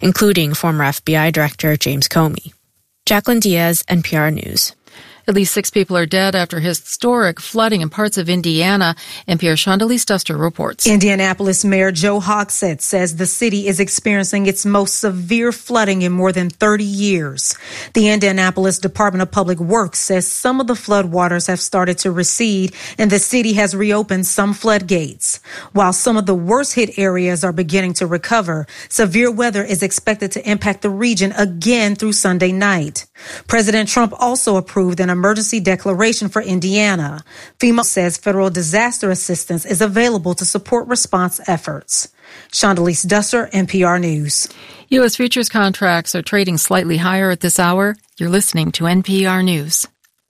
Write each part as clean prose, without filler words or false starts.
including former FBI Director James Comey. Jacqueline Diaz, NPR News. At least 6 people are dead after historic flooding in parts of Indiana. NPR's Chandalise Duster reports. Indianapolis Mayor Joe Hogsett says the city is experiencing its most severe flooding in more than 30 years. The Indianapolis Department of Public Works says some of the floodwaters have started to recede and the city has reopened some floodgates. While some of the worst hit areas are beginning to recover, severe weather is expected to impact the region again through Sunday night. President Trump also approved an emergency declaration for Indiana. FEMA says federal disaster assistance is available to support response efforts. Chandalise Duster, NPR News. U.S. futures contracts are trading slightly higher at this hour. You're listening to NPR News.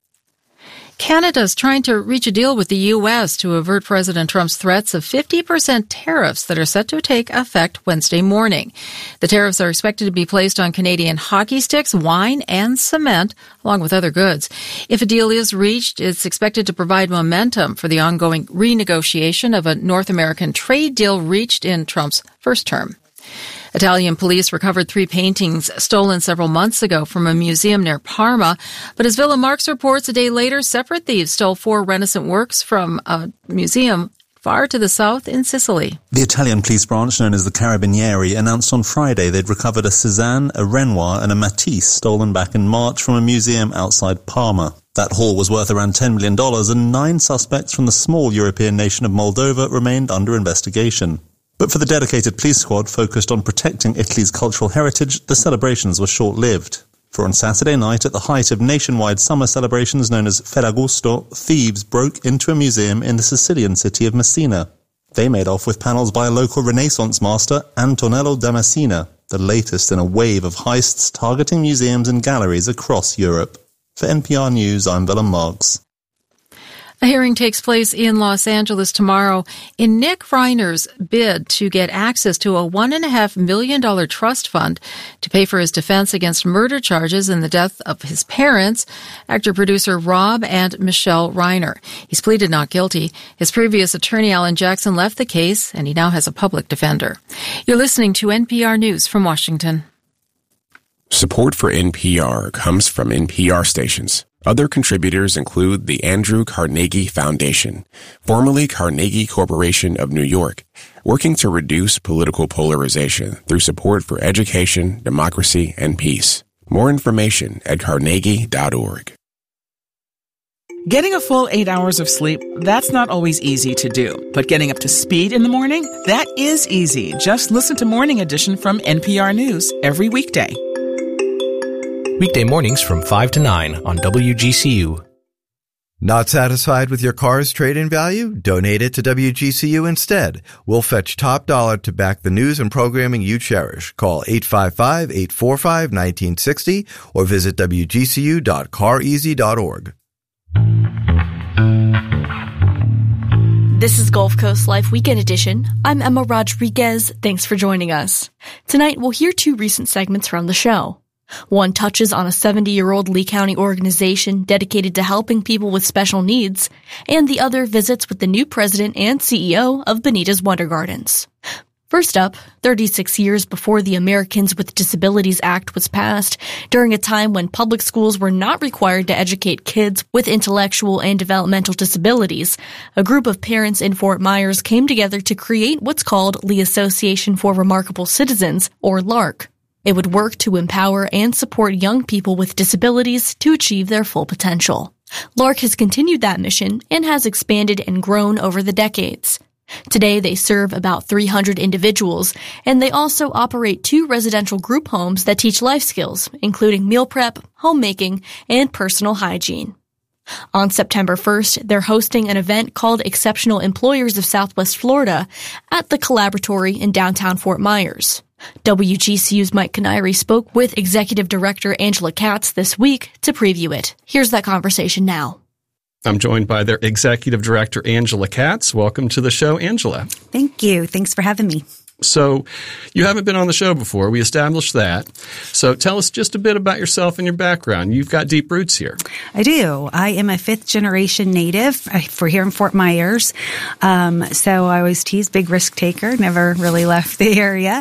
Canada's trying to reach a deal with the U.S. to avert President Trump's threats of 50% tariffs that are set to take effect Wednesday morning. The tariffs are expected to be placed on Canadian hockey sticks, wine, and cement, along with other goods. If a deal is reached, it's expected to provide momentum for the ongoing renegotiation of a North American trade deal reached in Trump's first term. Italian police recovered 3 paintings stolen several months ago from a museum near Parma. But as Villa Marx reports, a day later, separate thieves stole 4 Renaissance works from a museum far to the south in Sicily. The Italian police branch, known as the Carabinieri, announced on Friday they'd recovered a Cézanne, a Renoir, and a Matisse stolen back in March from a museum outside Parma. That haul was worth around $10 million, and 9 suspects from the small European nation of Moldova remained under investigation. But for the dedicated police squad focused on protecting Italy's cultural heritage, the celebrations were short-lived. For on Saturday night, at the height of nationwide summer celebrations known as Ferragosto, thieves broke into a museum in the Sicilian city of Messina. They made off with panels by a local Renaissance master, Antonello da Messina, the latest in a wave of heists targeting museums and galleries across Europe. For NPR News, I'm Willem Marks. A hearing takes place in Los Angeles tomorrow in Nick Reiner's bid to get access to a $1.5 million trust fund to pay for his defense against murder charges in the death of his parents, actor-producer Rob and Michelle Reiner. He's pleaded not guilty. His previous attorney, Alan Jackson, left the case, and he now has a public defender. You're listening to NPR News from Washington. Support for NPR comes from NPR stations. Other contributors include the Andrew Carnegie Foundation, formerly Carnegie Corporation of New York, working to reduce political polarization through support for education, democracy, and peace. More information at carnegie.org. Getting a full 8 hours of sleep, that's not always easy to do. But getting up to speed in the morning, that is easy. Just listen to Morning Edition from NPR News every weekday. Weekday mornings from 5 to 9 on WGCU. Not satisfied with your car's trade-in value? Donate it to WGCU instead. We'll fetch top dollar to back the news and programming you cherish. Call 855-845-1960 or visit wgcu.careasy.org. This is Gulf Coast Life Weekend Edition. I'm Emma Rodriguez. Thanks for joining us. Tonight, we'll hear 2 recent segments from the show. One touches on a 70-year-old Lee County organization dedicated to helping people with special needs, and the other visits with the new president and CEO of Bonita's Wonder Gardens. First up, 36 years before the Americans with Disabilities Act was passed, during a time when public schools were not required to educate kids with intellectual and developmental disabilities, a group of parents in Fort Myers came together to create what's called the Association for Remarkable Citizens, or LARC. It would work to empower and support young people with disabilities to achieve their full potential. LARC has continued that mission and has expanded and grown over the decades. Today, they serve about 300 individuals, and they also operate 2 residential group homes that teach life skills, including meal prep, homemaking, and personal hygiene. On September 1st, they're hosting an event called Exceptional Employers of Southwest Florida at the Collaboratory in downtown Fort Myers. WGCU's Mike Canary spoke with Executive Director Angela Katz this week to preview it. Here's that conversation now. I'm joined by their Executive Director, Angela Katz. Welcome to the show, Angela. Thank you. Thanks for having me. So you haven't been on the show before. We established that. So tell us just a bit about yourself and your background. You've got deep roots here. I do. I am a fifth-generation native for here in Fort Myers. So I always tease, big risk taker, never really left the area,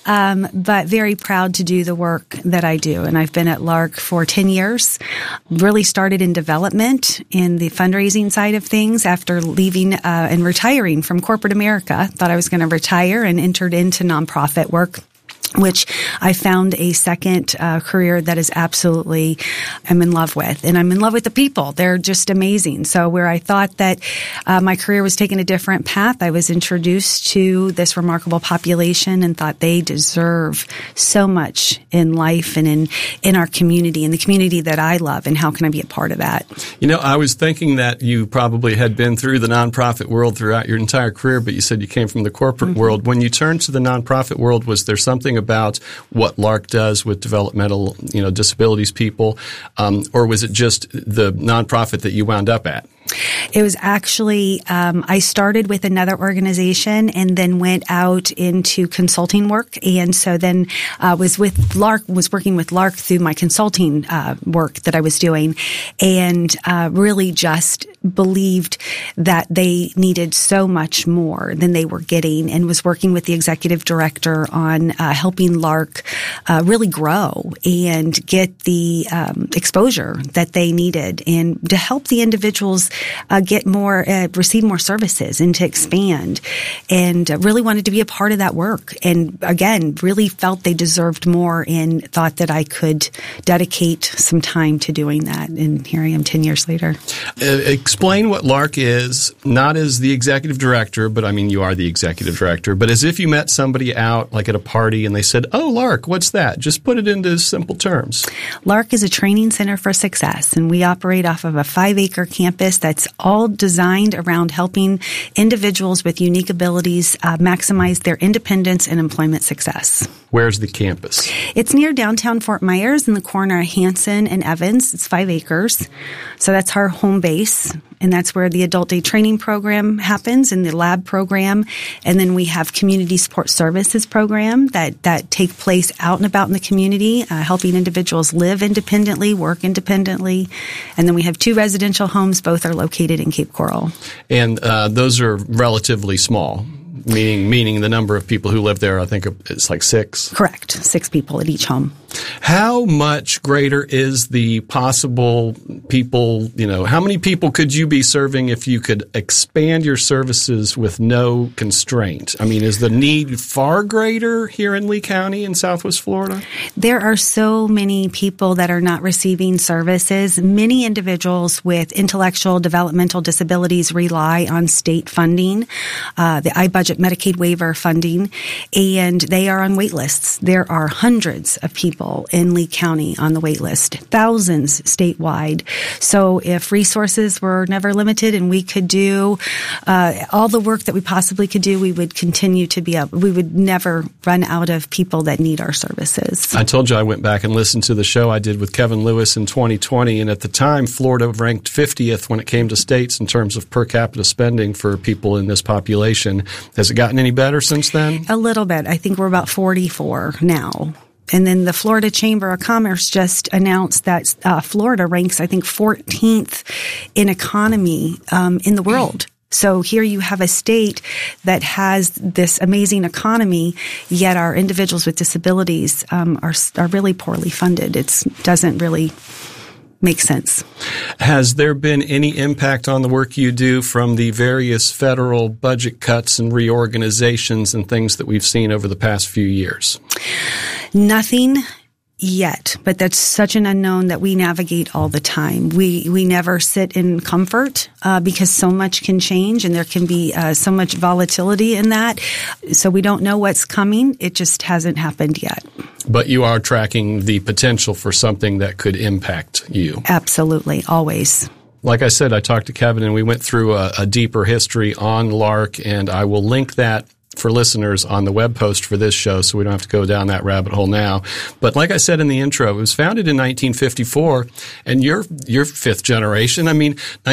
but very proud to do the work that I do. And I've been at LARC for 10 years, really started in development in the fundraising side of things after leaving and retiring from corporate America. Thought I was going to retire and entered into nonprofit work, which I found a second career that is absolutely I'm in love with. And I'm in love with the people. They're just amazing. So where I thought that my career was taking a different path, I was introduced to this remarkable population and thought they deserve so much in life and in our community, in the community that I love, and how can I be a part of that? You know, I was thinking that you probably had been through the nonprofit world throughout your entire career, but you said you came from the corporate world. When you turned to the nonprofit world, was there something about what LARC does with developmental, disabilities people, or was it just the nonprofit that you wound up at? It was actually, I started with another organization and then went out into consulting work. And so then was working with LARC through my consulting work that I was doing, and really just believed that they needed so much more than they were getting, and was working with the executive director on helping LARC really grow and get the exposure that they needed, and to help the individuals get more, receive more services and to expand, and really wanted to be a part of that work. And again, really felt they deserved more and thought that I could dedicate some time to doing that. And here I am 10 years later. Explain what LARC is, not as the executive director, but I mean, you are the executive director, but as if you met somebody out like at a party and they said, "Oh, LARC, what's that?" Just put it into simple terms. LARC is a training center for success, and we operate off of a 5-acre campus that's all designed around helping individuals with unique abilities maximize their independence and employment success. Where's the campus? It's near downtown Fort Myers in the corner of Hanson and Evans. It's 5 acres. So that's our home base. And that's where the adult day training program happens, and the lab program. And then we have community support services program that take place out and about in the community, helping individuals live independently, work independently. And then we have 2 residential homes. Both are located in Cape Coral. And those are relatively small. Meaning the number of people who live there, I think it's like 6. Correct. 6 people at each home. How much greater is the possible people, how many people could you be serving if you could expand your services with no constraint? I mean, is the need far greater here in Lee County in Southwest Florida? There are so many people that are not receiving services. Many individuals with intellectual developmental disabilities rely on state funding, the iBudget Medicaid waiver funding, and they are on wait lists. There are hundreds of people in Lee County on the wait list, thousands statewide. So if resources were never limited and we could do all the work that we possibly could do, we would continue to we would never run out of people that need our services. I told you I went back and listened to the show I did with Kevin Lewis in 2020, and at the time, Florida ranked 50th when it came to states in terms of per capita spending for people in this population. Has it gotten any better since then? A little bit. I think we're about 44 now. And then the Florida Chamber of Commerce just announced that Florida ranks, I think, 14th in economy in the world. So here you have a state that has this amazing economy, yet our individuals with disabilities are really poorly funded. It doesn't really make sense. Has there been any impact on the work you do from the various federal budget cuts and reorganizations and things that we've seen over the past few years? Nothing yet, but that's such an unknown that we navigate all the time. We never sit in comfort because so much can change and there can be so much volatility in that. So we don't know what's coming. It just hasn't happened yet. But you are tracking the potential for something that could impact you. Absolutely, always. Like I said, I talked to Kevin and we went through a deeper history on LARC, and I will link that for listeners on the web post for this show, so we don't have to go down that rabbit hole now. But like I said in the intro, it was founded in 1954, and you're fifth generation. I mean,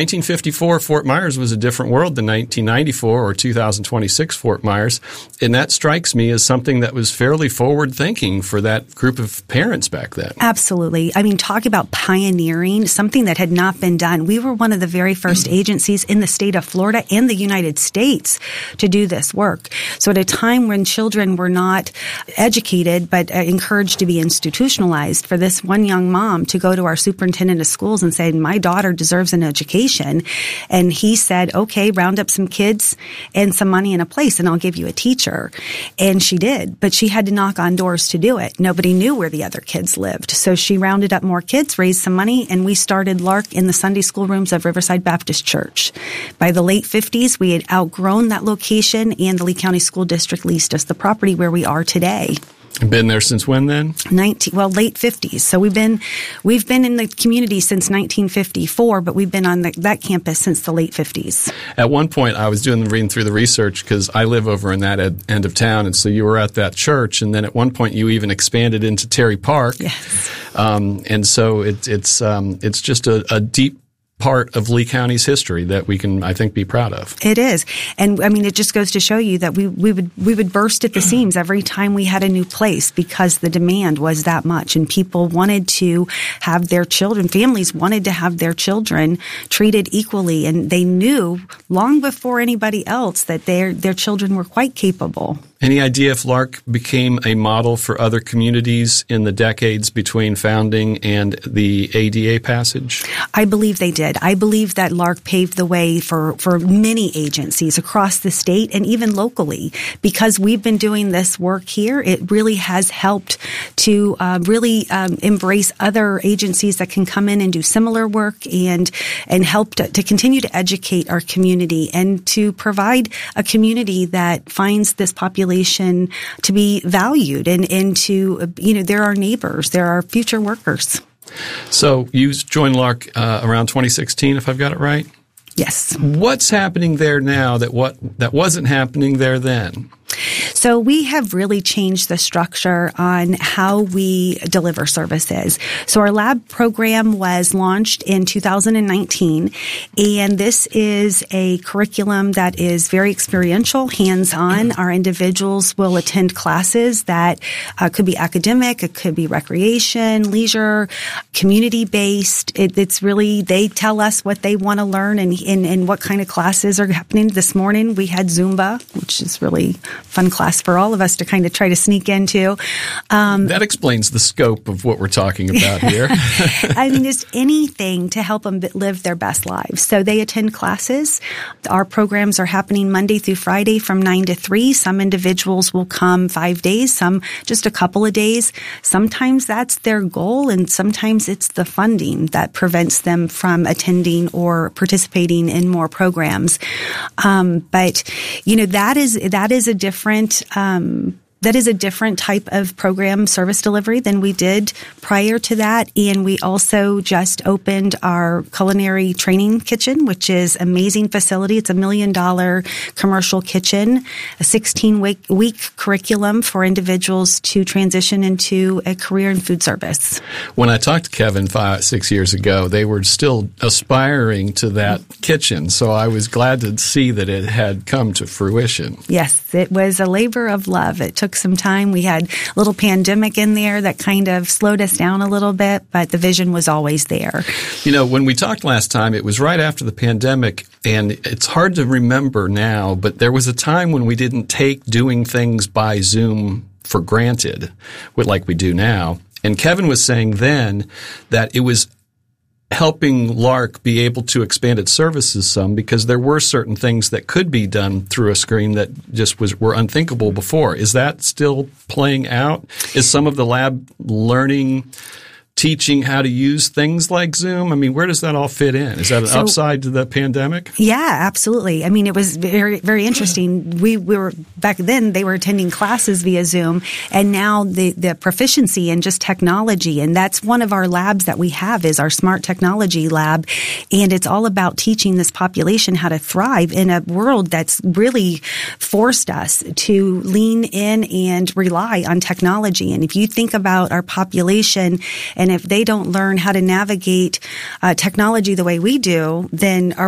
1954 Fort Myers was a different world than 1994 or 2026 Fort Myers, and that strikes me as something that was fairly forward-thinking for that group of parents back then. Absolutely. I mean, talk about pioneering, something that had not been done. We were one of the very first agencies in the state of Florida and the United States to do this work. So at a time when children were not educated but encouraged to be institutionalized, for this one young mom to go to our superintendent of schools and say, my daughter deserves an education. And he said, okay, round up some kids and some money in a place and I'll give you a teacher. And she did, but she had to knock on doors to do it. Nobody knew where the other kids lived. So she rounded up more kids, raised some money, and we started Lark in the Sunday school rooms of Riverside Baptist Church. By the late 50s, we had outgrown that location, and the Lee County School District leased us the property where we are today. Been there since when then? Late 50s. So we've been in the community since 1954, but we've been on that campus since the late 50s. At one point, I was reading through the research because I live over in that end of town, and so you were at that church, and then at one point you even expanded into Terry Park. Yes. And so it's just a deep part of Lee County's history that we can, I think, be proud of. It is. And I mean, it just goes to show you that we would burst at the seams every time we had a new place because the demand was that much, and people wanted to have their children, families wanted to have their children treated equally, and they knew long before anybody else that their children were quite capable. Any idea if Lark became a model for other communities in the decades between founding and the ADA passage? I believe they did. I believe that Lark paved the way for many agencies across the state and even locally. Because we've been doing this work here, it really has helped to really embrace other agencies that can come in and do similar work and help to continue to educate our community and to provide a community that finds this population to be valued and to, they're our neighbors, they're our future workers. So you joined Lark around 2016, if I've got it right? Yes. What's happening there now that wasn't happening there then? So we have really changed the structure on how we deliver services. So our lab program was launched in 2019, and this is a curriculum that is very experiential, hands-on. Our individuals will attend classes that could be academic, it could be recreation, leisure, community-based. It's really, they tell us what they want to learn and what kind of classes are happening. This morning we had Zumba, which is really fun class for all of us to kind of try to sneak into. That explains the scope of what we're talking about here. I mean, it's anything to help them live their best lives. So they attend classes. Our programs are happening Monday through Friday from 9 to 3. Some individuals will come 5 days, some just a couple of days. Sometimes that's their goal, and sometimes it's the funding that prevents them from attending or participating in more programs. But that is a different type of program service delivery than we did prior to that. And we also just opened our culinary training kitchen, which is an amazing facility. It's $1 million commercial kitchen, a 16-week curriculum for individuals to transition into a career in food service. When I talked to Kevin 5-6 years ago, they were still aspiring to that kitchen. So I was glad to see that it had come to fruition. Yes, it was a labor of love. It took some time. We had a little pandemic in there that kind of slowed us down a little bit, but the vision was always there. When we talked last time, it was right after the pandemic, and it's hard to remember now, but there was a time when we didn't take doing things by Zoom for granted, like we do now. And Kevin was saying then that it was helping Lark be able to expand its services some because there were certain things that could be done through a screen that just were unthinkable before. Is that still playing out? Is some of the lab learning teaching how to use things like Zoom? I mean, where does that all fit in? Is that an upside to the pandemic? Yeah, absolutely. I mean, it was very, very interesting. We were back then, they were attending classes via Zoom, and now the proficiency in just technology. And that's one of our labs that we have is our Smart Technology Lab. And it's all about teaching this population how to thrive in a world that's really forced us to lean in and rely on technology. And if you think about our population, and if they don't learn how to navigate technology the way we do, then do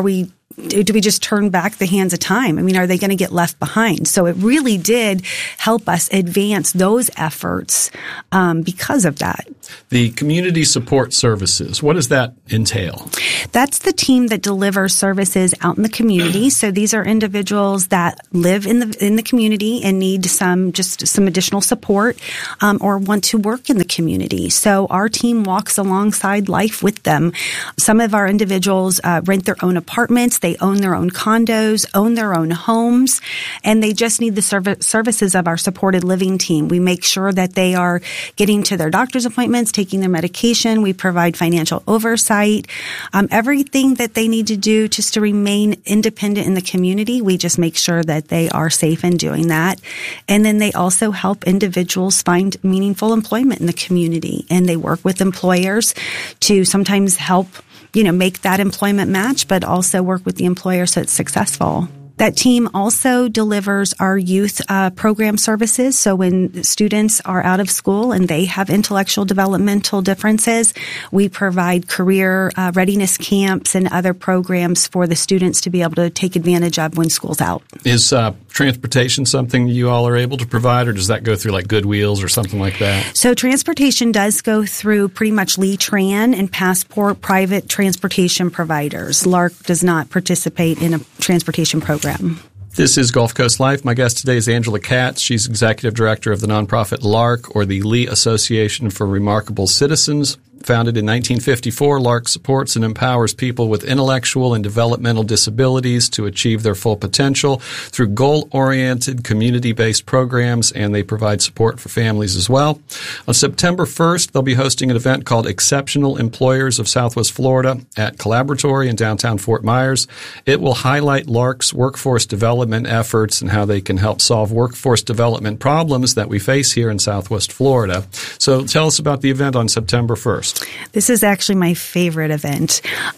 we just turn back the hands of time? I mean, are they going to get left behind? So it really did help us advance those efforts because of that. The community support services, what does that entail? That's the team that delivers services out in the community. So these are individuals that live in the community and need some additional support or want to work in the community. So our team walks alongside life with them. Some of our individuals rent their own apartments. They own their own condos, own their own homes, and they just need the services of our supported living team. We make sure that they are getting to their doctor's appointments, taking their medication. We provide financial oversight, everything that they need to do just to remain independent in the community. We just make sure that they are safe in doing that. And then they also help individuals find meaningful employment in the community. And they work with employers to sometimes help make that employment match, but also work with the employer so it's successful. That team also delivers our youth program services. So when students are out of school and they have intellectual developmental differences, we provide career readiness camps and other programs for the students to be able to take advantage of when school's out. Is transportation something you all are able to provide, or does that go through like Goodwheels or something like that? So transportation does go through pretty much Lee Tran and Passport private transportation providers. LARC does not participate in a transportation program. This is Gulf Coast Life. My guest today is Angela Katz. She's executive director of the nonprofit LARC, or the Lee Association for Remarkable Citizens. Founded in 1954, LARC supports and empowers people with intellectual and developmental disabilities to achieve their full potential through goal-oriented, community-based programs, and they provide support for families as well. On September 1st, they'll be hosting an event called Exceptional Employers of Southwest Florida at Collaboratory in downtown Fort Myers. It will highlight LARC's workforce development efforts and how they can help solve workforce development problems that we face here in Southwest Florida. So tell us about the event on September 1st. This is actually my favorite event.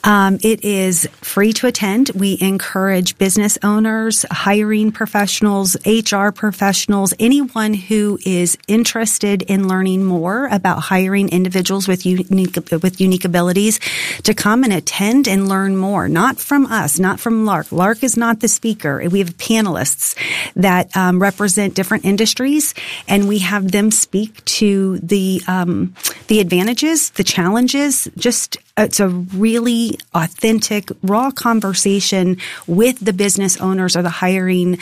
It is free to attend. We encourage business owners, hiring professionals, HR professionals, anyone who is interested in learning more about hiring individuals with unique abilities to come and attend and learn more. Not from us, not from LARC. LARC is not the speaker. We have panelists that represent different industries, and we have them speak to the advantages, the challenges. It's a really authentic, raw conversation with the business owners or the hiring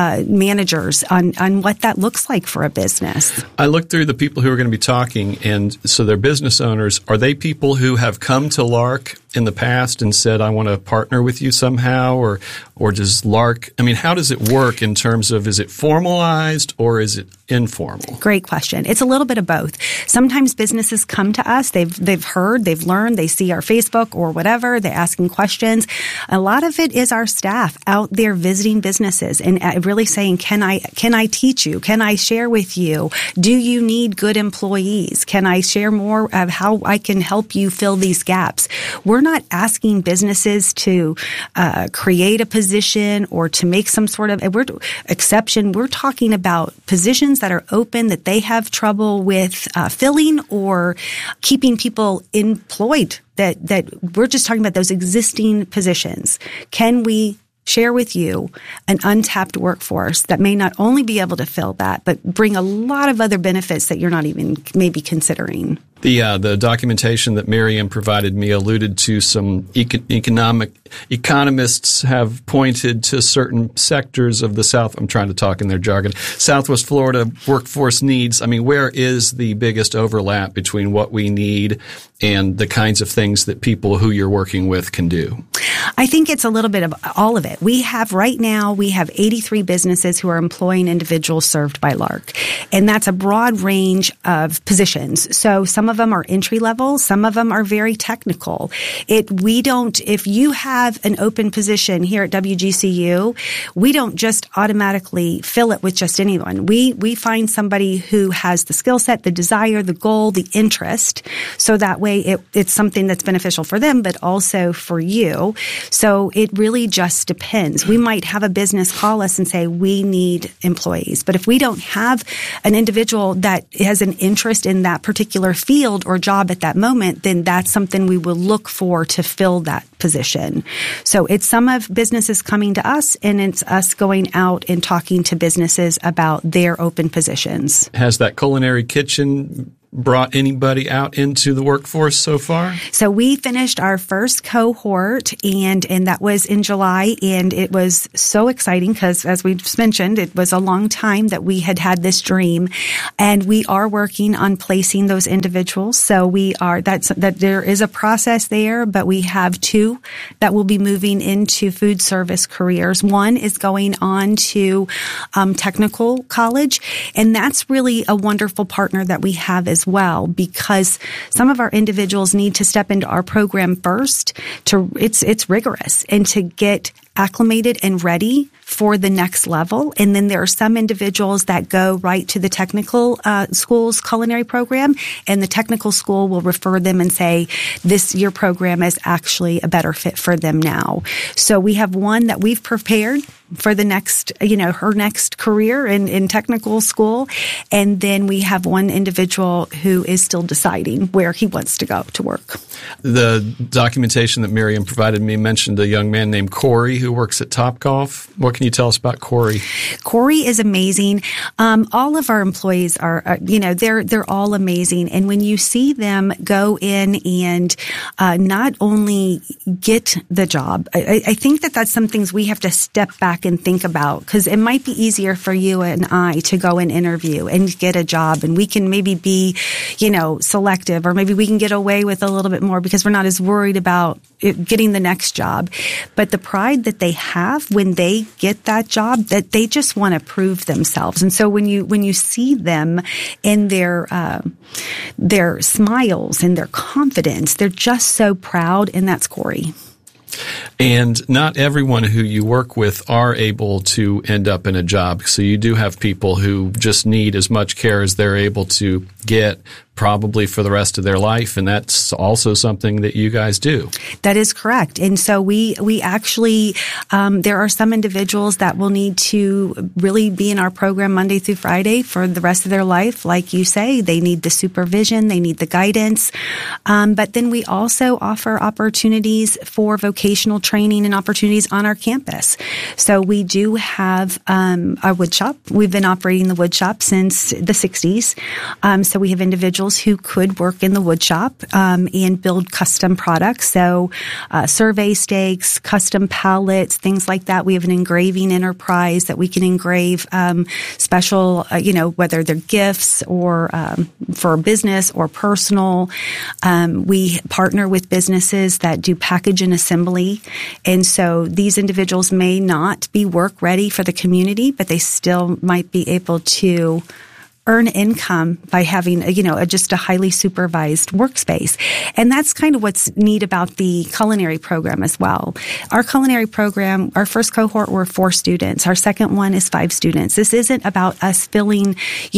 managers on what that looks like for a business. I looked through the people who are going to be talking, and so they're business owners. Are they people who have come to LARC in the past and said, I want to partner with you somehow, or does LARC, I mean, how does it work in terms of, is it formalized or is it informal? Great question. It's a little bit of both. Sometimes businesses come to us, they've heard, they've learned, they see our Facebook or whatever, they're asking questions. A lot of it is our staff out there visiting businesses and really saying, can I teach you? Can I share with you? Do you need good employees? Can I share more of how I can help you fill these gaps? We're not asking businesses to create a position or to make some sort of exception. We're talking about positions that are open that they have trouble with filling or keeping people employed. That we're just talking about those existing positions. Can we share with you an untapped workforce that may not only be able to fill that, but bring a lot of other benefits that you're not even maybe considering? The documentation that Miriam provided me alluded to some economists have pointed to certain sectors of the South. I'm trying to talk in their jargon. Southwest Florida workforce needs. I mean, where is the biggest overlap between what we need and the kinds of things that people who you're working with can do? I think it's a little bit of all of it. Right now we have 83 businesses who are employing individuals served by LARC. And that's a broad range of positions. So some of them are entry level. Some of them are very technical. If you have an open position here at WGCU, we don't just automatically fill it with just anyone. We find somebody who has the skill set, the desire, the goal, the interest. So that way it's something that's beneficial for them, but also for you. So it really just depends. We might have a business call us and say, we need employees. But if we don't have an individual that has an interest in that particular field or job at that moment, then that's something we will look for to fill that position. So it's some of businesses coming to us, and it's us going out and talking to businesses about their open positions. Has that culinary kitchen brought anybody out into the workforce so far? So we finished our first cohort, and that was in July, and it was so exciting because, as we just mentioned, it was a long time that we had this dream, and we are working on placing those individuals. So that there is a process there, but we have 2 that will be moving into food service careers. One is going on to technical college, and that's really a wonderful partner that we have as well, because some of our individuals need to step into our program first. It's rigorous, and to get acclimated and ready for the next level. And then there are some individuals that go right to the technical school's culinary program, and the technical school will refer them and say, your program is actually a better fit for them now. So we have one that we've prepared for the next, her next career in technical school. And then we have one individual who is still deciding where he wants to go to work. The documentation that Miriam provided me mentioned a young man named Corey who works at Topgolf. What can you tell us about Corey? Corey is amazing. All of our employees are, they're all amazing. And when you see them go in and not only get the job, I think that's some things we have to step back and think about, because it might be easier for you and I to go and interview and get a job, and we can maybe be, selective, or maybe we can get away with a little bit more because we're not as worried about getting the next job. But the pride that they have when they get that job, that they just want to prove themselves. And so when you see them in their smiles and their confidence, they're just so proud, and that's Corey. And not everyone who you work with are able to end up in a job. So you do have people who just need as much care as they're able to get, probably for the rest of their life, and that's also something that you guys do. That is correct. And so we actually, there are some individuals that will need to really be in our program Monday through Friday for the rest of their life. Like you say, they need the supervision, they need the guidance. But then we also offer opportunities for vocational training and opportunities on our campus. So we do have a wood shop. We've been operating the wood shop since the 60s. So we have individuals who could work in the wood shop and build custom products. So survey stakes, custom pallets, things like that. We have an engraving enterprise that we can engrave special, whether they're gifts or for business or personal. We partner with businesses that do package and assembly. And so these individuals may not be work ready for the community, but they still might be able to earn income by having, just a highly supervised workspace. And that's kind of what's neat about the culinary program as well. Our culinary program, our first cohort were 4 students. Our second one is 5 students. This isn't about us filling,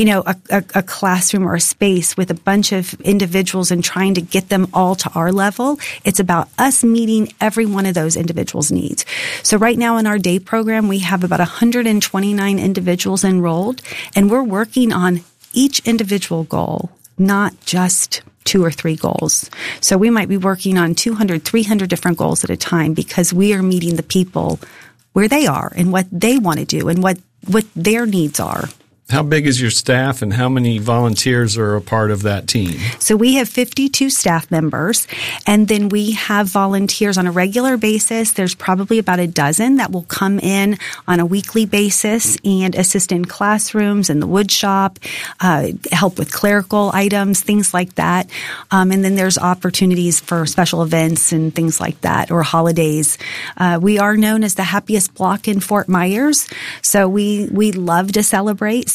a classroom or a space with a bunch of individuals and trying to get them all to our level. It's about us meeting every one of those individuals' needs. So right now in our day program, we have about 129 individuals enrolled, and we're working on each individual goal, not just 2 or 3 goals. So we might be working on 200, 300 different goals at a time, because we are meeting the people where they are and what they want to do and what their needs are. How big is your staff, and how many volunteers are a part of that team? So we have 52 staff members, and then we have volunteers on a regular basis. There's probably about a dozen that will come in on a weekly basis and assist in classrooms and the wood shop, help with clerical items, things like that. And then there's opportunities for special events and things like that, or holidays. We are known as the happiest block in Fort Myers, so we love to celebrate. So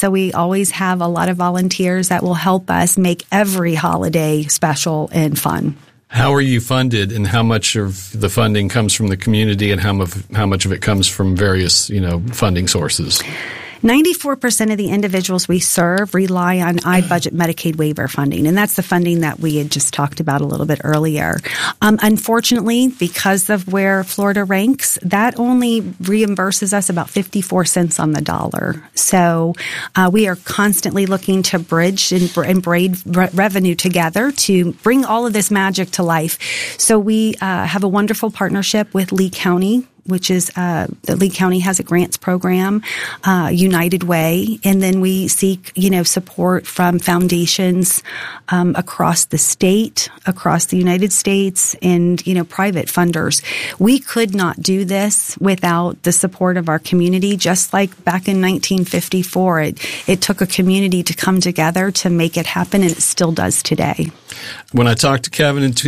so we always have a lot of volunteers that will help us make every holiday special and fun. How are you funded, and how much of the funding comes from the community, and how much of it comes from various, funding sources? 94% of the individuals we serve rely on iBudget Medicaid waiver funding, and that's the funding that we had just talked about a little bit earlier. Unfortunately, because of where Florida ranks, that only reimburses us about 54 cents on the dollar. So we are constantly looking to bridge and braid revenue together to bring all of this magic to life. So we have a wonderful partnership with Lee County, which is Lee County has a grants program, United Way, and then we seek, support from foundations across the state, across the United States, and, private funders. We could not do this without the support of our community. Just like back in 1954, it took a community to come together to make it happen, and it still does today. When I talked to Kevin in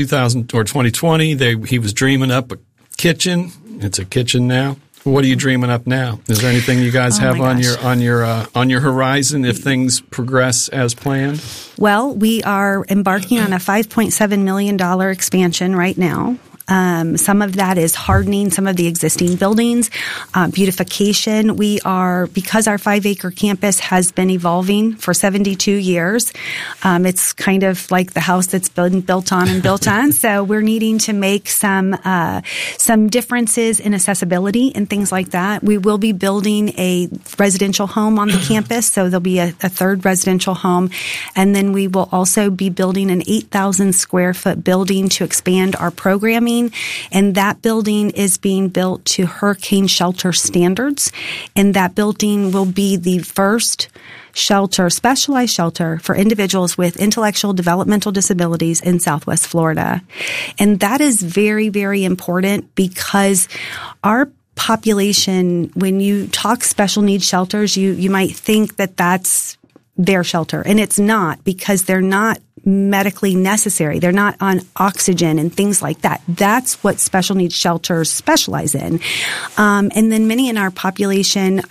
2020, he was dreaming up a kitchen. It's a kitchen now. What are you dreaming up now? Is there anything you guys have on your horizon if things progress as planned? Well, we are embarking on a $5.7 million expansion right now. Some of that is hardening some of the existing buildings, beautification. Because our 5-acre campus has been evolving for 72 years, it's kind of like the house that's been built on and built on. So we're needing to make some differences in accessibility and things like that. We will be building a residential home on the campus, so there'll be a third residential home. And then we will also be building an 8,000 square foot building to expand our programming. And that building is being built to hurricane shelter standards. And that building will be the first specialized shelter for individuals with intellectual developmental disabilities in Southwest Florida. And that is very, very important because our population, when you talk special needs shelters, you might think that that's their shelter. And it's not, because they're not medically necessary. They're not on oxygen and things like that. That's what special needs shelters specialize in. And then many in our population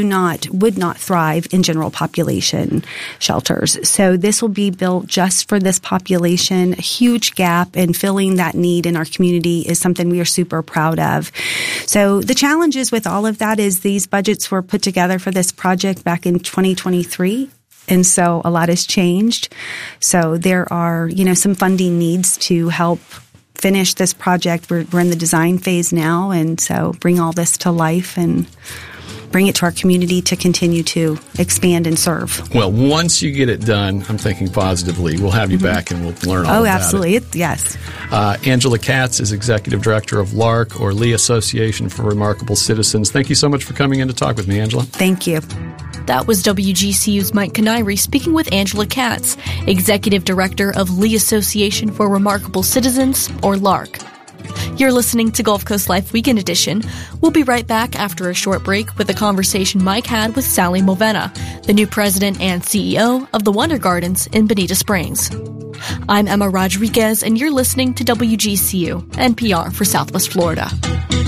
would not thrive in general population shelters. So this will be built just for this population. A huge gap in filling that need in our community is something we are super proud of. So the challenges with all of that is these budgets were put together for this project back in 2023. And so a lot has changed. So there are, some funding needs to help finish this project. We're in the design phase now, and so bring all this to life and bring it to our community to continue to expand and serve. Well, once you get it done, I'm thinking positively, we'll have you back and we'll learn all about absolutely. it. Yes. Angela Katz is Executive Director of LARC, or Lee Association for Remarkable Citizens. Thank you so much for coming in to talk with me, Angela. Thank you. That was WGCU's Mike Canary speaking with Angela Katz, Executive Director of Lee Association for Remarkable Citizens, or LARC. You're listening to Gulf Coast Life Weekend Edition. We'll be right back after a short break with a conversation Mike had with Sally Movena, the new president and CEO of the Wonder Gardens in Bonita Springs. I'm Emma Rodriguez, and you're listening to WGCU, NPR for Southwest Florida.